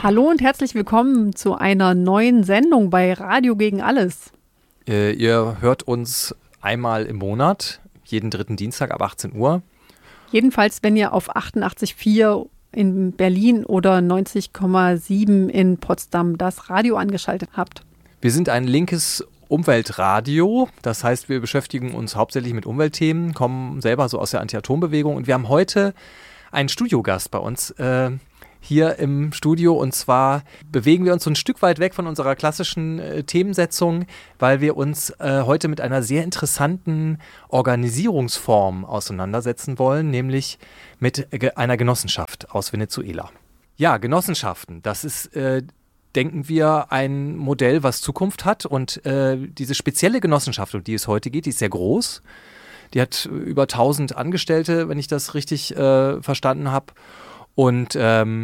Hallo und herzlich willkommen zu einer neuen Sendung bei Radio gegen alles. Ihr hört uns einmal im Monat, jeden dritten Dienstag ab 18 Uhr. Jedenfalls, wenn ihr auf 88,4 in Berlin oder 90,7 in Potsdam das Radio angeschaltet habt. Wir sind ein linkes Umweltradio, das heißt, wir beschäftigen uns hauptsächlich mit Umweltthemen, kommen selber so aus der Anti-Atom-Bewegung und wir haben heute einen Studiogast bei uns hier im Studio, und zwar bewegen wir uns so ein Stück weit weg von unserer klassischen Themensetzung, weil wir uns heute mit einer sehr interessanten Organisierungsform auseinandersetzen wollen, nämlich mit einer Genossenschaft aus Venezuela. Ja, Genossenschaften, das ist, denken wir, ein Modell, was Zukunft hat, und diese spezielle Genossenschaft, um die es heute geht, die ist sehr groß. Die hat über 1000 Angestellte, wenn ich das richtig verstanden habe. Und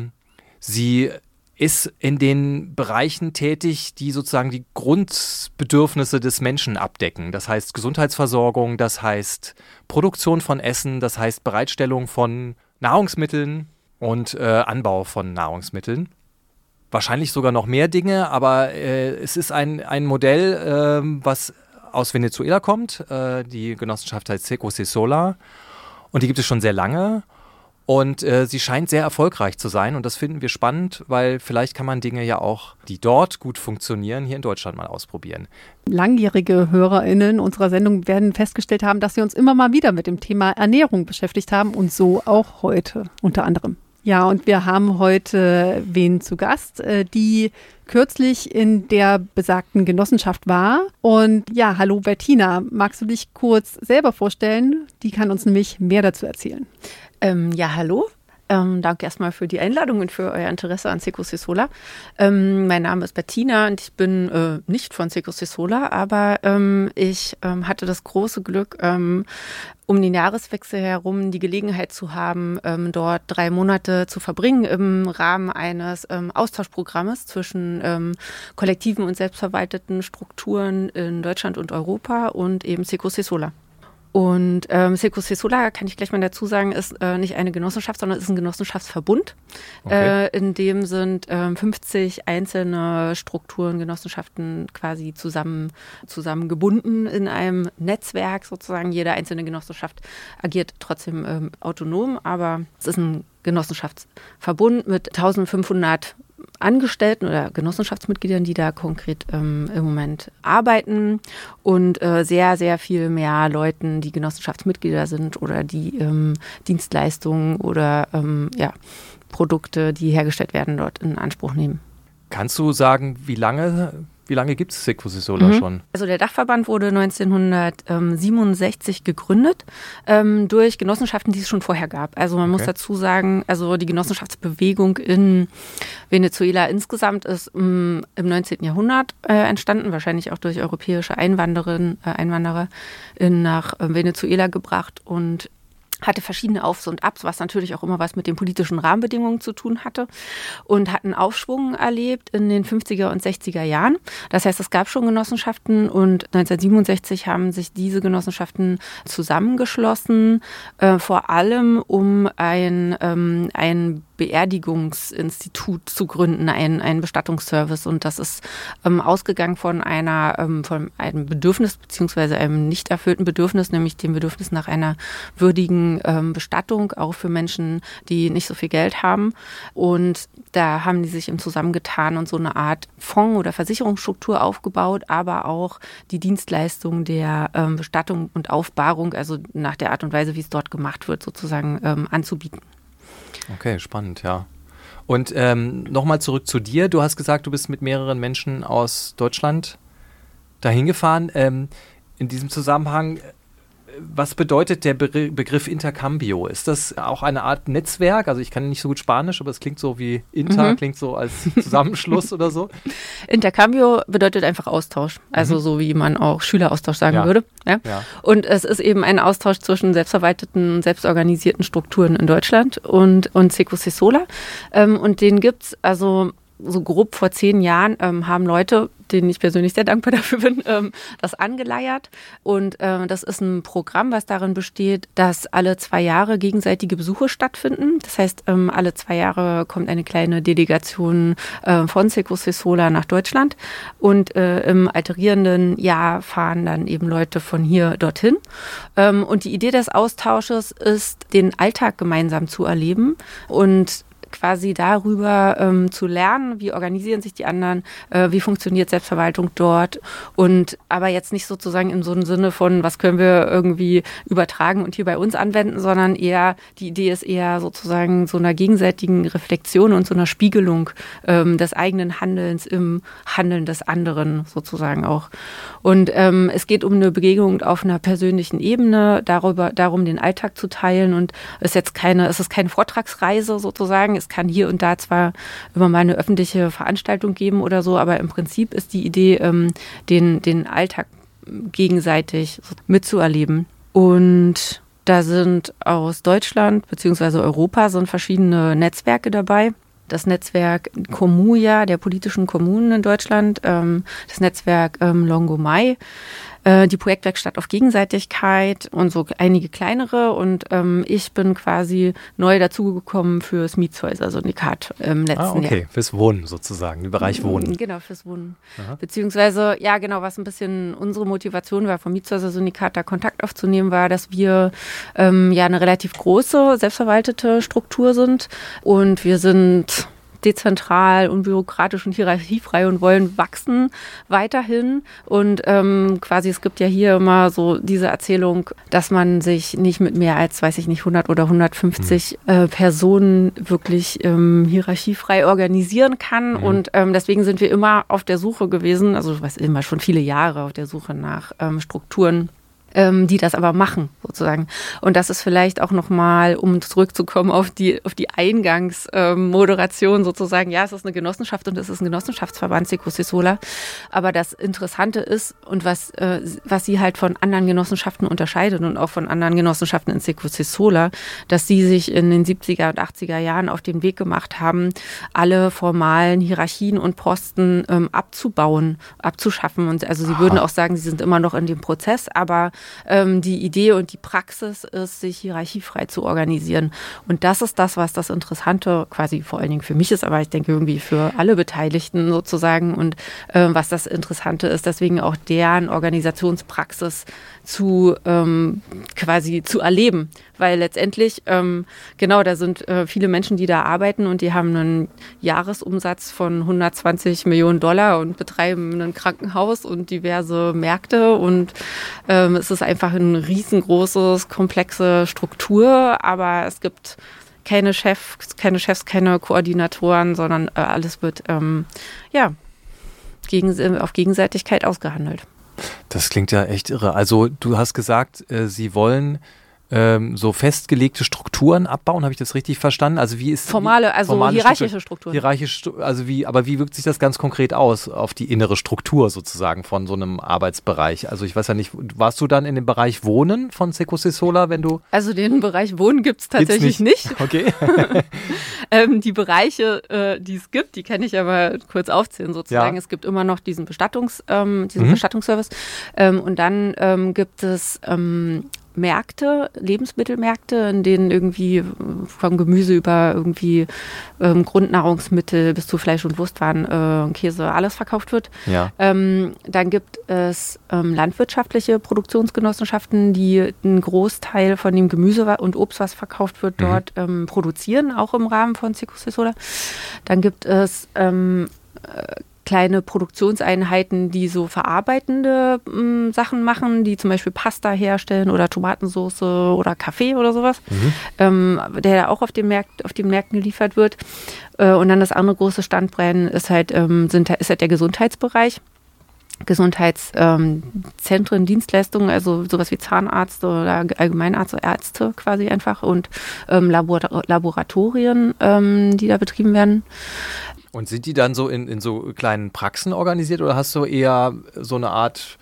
sie ist in den Bereichen tätig, die sozusagen die Grundbedürfnisse des Menschen abdecken. Das heißt Gesundheitsversorgung, das heißt Produktion von Essen, das heißt Bereitstellung von Nahrungsmitteln und Anbau von Nahrungsmitteln. Wahrscheinlich sogar noch mehr Dinge, aber es ist ein Modell, was aus Venezuela kommt. Die Genossenschaft heißt Cecocesola und die gibt es schon sehr lange. Und sie scheint sehr erfolgreich zu sein, und das finden wir spannend, weil vielleicht kann man Dinge ja auch, die dort gut funktionieren, hier in Deutschland mal ausprobieren. Langjährige HörerInnen unserer Sendung werden festgestellt haben, dass wir uns immer mal wieder mit dem Thema Ernährung beschäftigt haben, und so auch heute unter anderem. Ja, und wir haben heute wen zu Gast, die kürzlich in der besagten Genossenschaft war. Und ja, hallo Bettina, magst du dich kurz selber vorstellen? Die kann uns nämlich mehr dazu erzählen. Ja, hallo. Danke erstmal für die Einladung und für euer Interesse an Cecocesola. Mein Name ist Bettina und ich bin nicht von Cecocesola, aber ich hatte das große Glück, um den Jahreswechsel herum die Gelegenheit zu haben, dort 3 Monate zu verbringen im Rahmen eines Austauschprogrammes zwischen kollektiven und selbstverwalteten Strukturen in Deutschland und Europa und eben Cecocesola. Und Cecocesola, kann ich gleich mal dazu sagen, ist nicht eine Genossenschaft, sondern ist ein Genossenschaftsverbund. Okay. In dem sind 50 einzelne Strukturen, Genossenschaften quasi zusammengebunden in einem Netzwerk sozusagen. Jede einzelne Genossenschaft agiert trotzdem autonom, aber es ist ein Genossenschaftsverbund mit 1500 Angestellten oder Genossenschaftsmitgliedern, die da konkret im Moment arbeiten, und sehr, sehr viel mehr Leuten, die Genossenschaftsmitglieder sind oder die Dienstleistungen oder Produkte, die hergestellt werden, dort in Anspruch nehmen. Kannst du sagen, wie lange gibt es Cecocesola schon? Also der Dachverband wurde 1967 gegründet durch Genossenschaften, die es schon vorher gab. Also man muss dazu sagen, also die Genossenschaftsbewegung in Venezuela insgesamt ist im 19. Jahrhundert entstanden, wahrscheinlich auch durch europäische Einwanderer nach Venezuela gebracht, und hatte verschiedene Aufs und Abs, was natürlich auch immer was mit den politischen Rahmenbedingungen zu tun hatte, und hat einen Aufschwung erlebt in den 50er und 60er Jahren. Das heißt, es gab schon Genossenschaften, und 1967 haben sich diese Genossenschaften zusammengeschlossen, vor allem um ein Beerdigungsinstitut zu gründen, einen Bestattungsservice. Und das ist ausgegangen von einem Bedürfnis, beziehungsweise einem nicht erfüllten Bedürfnis, nämlich dem Bedürfnis nach einer würdigen Bestattung, auch für Menschen, die nicht so viel Geld haben. Und da haben die sich eben zusammengetan und so eine Art Fonds- oder Versicherungsstruktur aufgebaut, aber auch die Dienstleistung der Bestattung und Aufbahrung, also nach der Art und Weise, wie es dort gemacht wird, sozusagen anzubieten. Okay, spannend, ja. Und nochmal zurück zu dir. Du hast gesagt, du bist mit mehreren Menschen aus Deutschland dahin gefahren. In diesem Zusammenhang, was bedeutet der Begriff Intercambio? Ist das auch eine Art Netzwerk? Also ich kann nicht so gut Spanisch, aber es klingt so wie klingt so als Zusammenschluss oder so. Intercambio bedeutet einfach Austausch, also so wie man auch Schüleraustausch sagen würde. Ja? Ja. Und es ist eben ein Austausch zwischen selbstverwalteten, selbstorganisierten Strukturen in Deutschland und Cecocesola. Und den gibt's also so grob vor 10 Jahren haben Leute, denen ich persönlich sehr dankbar dafür bin, das angeleiert. Und das ist ein Programm, was darin besteht, dass alle 2 Jahre gegenseitige Besuche stattfinden. Das heißt, alle 2 Jahre kommt eine kleine Delegation von Secos Solar nach Deutschland. Und im alterierenden Jahr fahren dann eben Leute von hier dorthin. Und die Idee des Austausches ist, den Alltag gemeinsam zu erleben und quasi darüber zu lernen, wie organisieren sich die anderen, wie funktioniert Selbstverwaltung dort und aber jetzt nicht sozusagen in so einem Sinne von, was können wir irgendwie übertragen und hier bei uns anwenden, sondern eher, die Idee ist eher sozusagen so einer gegenseitigen Reflexion und so einer Spiegelung des eigenen Handelns im Handeln des anderen sozusagen auch. Und es geht um eine Begegnung auf einer persönlichen Ebene, darum den Alltag zu teilen und es ist keine Vortragsreise sozusagen. Es kann hier und da zwar immer mal eine öffentliche Veranstaltung geben oder so, aber im Prinzip ist die Idee, den Alltag gegenseitig mitzuerleben. Und da sind aus Deutschland bzw. Europa sind verschiedene Netzwerke dabei. Das Netzwerk Comuja, der politischen Kommunen in Deutschland, das Netzwerk Longomai, die Projektwerkstatt auf Gegenseitigkeit und so einige kleinere. Und ich bin quasi neu dazugekommen fürs Mietshäuser-Syndikat im letzten Jahr. Okay, fürs Wohnen sozusagen, im Bereich Wohnen. Genau, fürs Wohnen. Aha. Beziehungsweise, ja genau, was ein bisschen unsere Motivation war, vom Mietshäuser-Syndikat da Kontakt aufzunehmen, war, dass wir eine relativ große, selbstverwaltete Struktur sind. Und wir sind dezentral, unbürokratisch und hierarchiefrei und wollen wachsen weiterhin. Und quasi, es gibt ja hier immer so diese Erzählung, dass man sich nicht mit mehr als, 100 oder 150 Personen wirklich hierarchiefrei organisieren kann. Und deswegen sind wir immer auf der Suche gewesen, also ich weiß immer schon viele Jahre auf der Suche nach Strukturen, die das aber machen, sozusagen. Und das ist vielleicht auch nochmal, um zurückzukommen auf die Eingangsmoderation sozusagen. Ja, es ist eine Genossenschaft und es ist ein Genossenschaftsverband Secos Solar. Aber das Interessante ist und was sie halt von anderen Genossenschaften unterscheidet und auch von anderen Genossenschaften in Secos Solar, dass sie sich in den 70er und 80er Jahren auf den Weg gemacht haben, alle formalen Hierarchien und Posten abzubauen, abzuschaffen. Und also sie würden auch sagen, sie sind immer noch in dem Prozess, aber die Idee und die Praxis ist, sich hierarchiefrei zu organisieren. Und das ist das, was das Interessante quasi vor allen Dingen für mich ist, aber ich denke irgendwie für alle Beteiligten sozusagen und was das Interessante ist, deswegen auch deren Organisationspraxis quasi zu erleben. Weil letztendlich, da sind viele Menschen, die da arbeiten und die haben einen Jahresumsatz von 120 Millionen Dollar und betreiben ein Krankenhaus und diverse Märkte und es ist einfach ein riesengroßes, komplexe Struktur, aber es gibt keine Chefs, keine Koordinatoren, sondern alles wird auf Gegenseitigkeit ausgehandelt. Das klingt ja echt irre. Also du hast gesagt, Sie wollen so festgelegte Strukturen abbauen, habe ich das richtig verstanden? Also wie ist hierarchische Strukturen. Aber wie wirkt sich das ganz konkret aus auf die innere Struktur sozusagen von so einem Arbeitsbereich? Also ich weiß ja nicht, warst du dann in dem Bereich Wohnen von Secos Solar, wenn du? Also den Bereich Wohnen gibt es tatsächlich nicht. Okay. Die Bereiche, die es gibt, die kann ich aber kurz aufzählen sozusagen. Ja. Es gibt immer noch diesen Bestattungsservice und dann gibt es Märkte, Lebensmittelmärkte, in denen irgendwie vom Gemüse über irgendwie Grundnahrungsmittel bis zu Fleisch- und Wurstwaren, Käse, alles verkauft wird. Ja. Dann gibt es landwirtschaftliche Produktionsgenossenschaften, die einen Großteil von dem Gemüse und Obst, was verkauft wird, dort produzieren, auch im Rahmen von Secos Solar. Dann gibt es kleine Produktionseinheiten, die so verarbeitende Sachen machen, die zum Beispiel Pasta herstellen oder Tomatensauce oder Kaffee oder sowas, der auch auf den Märkten geliefert wird. Und dann das andere große Standbein ist halt der Gesundheitsbereich. Gesundheitszentren, Dienstleistungen, also sowas wie Zahnarzt oder Allgemeinarzt, Ärzte quasi einfach und Laboratorien, die da betrieben werden. Und sind die dann so in so kleinen Praxen organisiert oder hast du eher so eine Art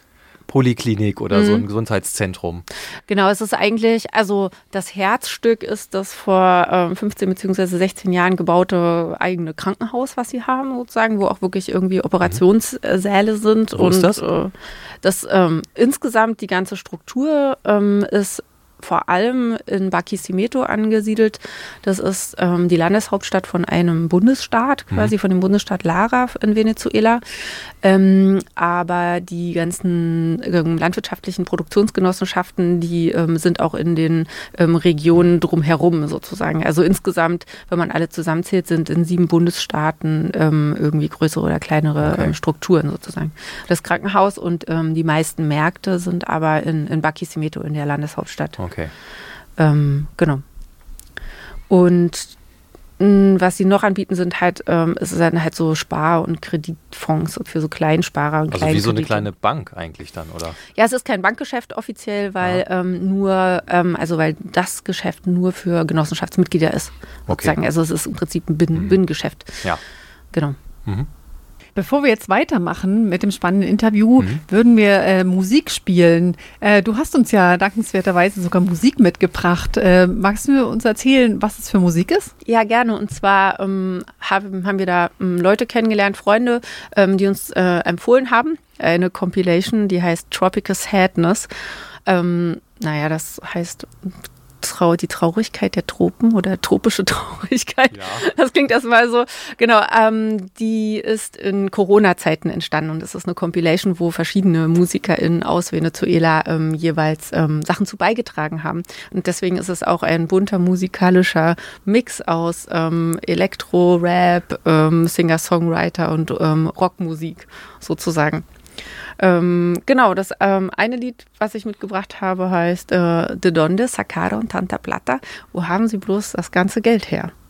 Poliklinik oder so ein Gesundheitszentrum. Genau, es ist eigentlich, also das Herzstück ist das vor 15 bzw. 16 Jahren gebaute eigene Krankenhaus, was sie haben sozusagen, wo auch wirklich irgendwie Operationssäle sind. Wo ist das? Das insgesamt die ganze Struktur ist vor allem in Barquisimeto angesiedelt. Das ist die Landeshauptstadt von einem Bundesstaat, quasi von dem Bundesstaat Lara in Venezuela. Aber die ganzen landwirtschaftlichen Produktionsgenossenschaften, die sind auch in den Regionen drumherum sozusagen. Also insgesamt, wenn man alle zusammenzählt, sind in 7 Bundesstaaten irgendwie größere oder kleinere Strukturen sozusagen. Das Krankenhaus und die meisten Märkte sind aber in Barquisimeto, in der Landeshauptstadt. Okay. Genau. Und was sie noch anbieten, sind halt, es ist dann halt so Spar- und Kreditfonds für so Kleinsparer und Also wie so eine kleine Bank eigentlich dann, oder? Ja, es ist kein Bankgeschäft offiziell, weil weil das Geschäft nur für Genossenschaftsmitglieder ist. Sozusagen. Also es ist im Prinzip ein Binnengeschäft. Ja. Genau. Mhm. Bevor wir jetzt weitermachen mit dem spannenden Interview, würden wir Musik spielen. Du hast uns ja dankenswerterweise sogar Musik mitgebracht. Magst du uns erzählen, was es für Musik ist? Ja, gerne. Und zwar haben wir da Leute kennengelernt, Freunde, die uns empfohlen haben. Eine Compilation, die heißt Tropical Sadness. Das heißt die Traurigkeit der Tropen oder tropische Traurigkeit. Ja. Das klingt erstmal so. Genau, die ist in Corona-Zeiten entstanden und es ist eine Compilation, wo verschiedene MusikerInnen aus Venezuela jeweils Sachen zu beigetragen haben. Und deswegen ist es auch ein bunter musikalischer Mix aus Elektro, Rap, Singer-Songwriter und Rockmusik sozusagen. Das eine Lied, was ich mitgebracht habe, heißt De donde sacaron tanta plata? Wo haben Sie bloß das ganze Geld her?